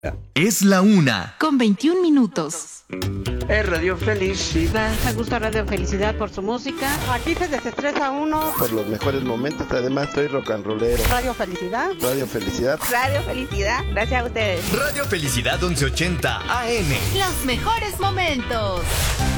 Es la 1:21. Es Radio Felicidad. Me gusta Radio Felicidad por su música. Aquí se desestresa uno. Por los mejores momentos, además soy rock and rollero. Radio Felicidad. Radio Felicidad. Radio Felicidad, gracias a ustedes. Radio Felicidad 1180 AM. Los mejores momentos.